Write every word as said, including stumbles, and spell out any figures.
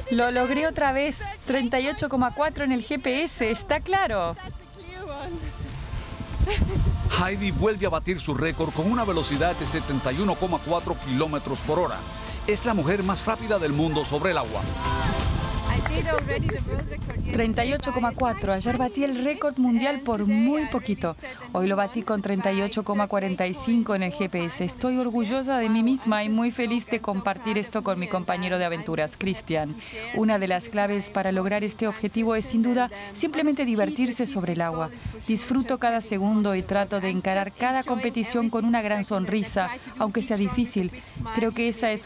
Lo logré otra vez, treinta y ocho coma cuatro en el G P S, ¿está claro? Heidi vuelve a batir su récord con una velocidad de setenta y uno coma cuatro kilómetros por hora. Es la mujer más rápida del mundo sobre el agua. treinta y ocho coma cuatro. Ayer batí el récord mundial por muy poquito. Hoy lo batí con treinta y ocho coma cuarenta y cinco en el G P S. Estoy orgullosa de mí misma y muy feliz de compartir esto con mi compañero de aventuras, Christian. Una de las claves para lograr este objetivo es, sin duda, simplemente divertirse sobre el agua. Disfruto cada segundo y trato de encarar cada competición con una gran sonrisa, aunque sea difícil. Creo que esa es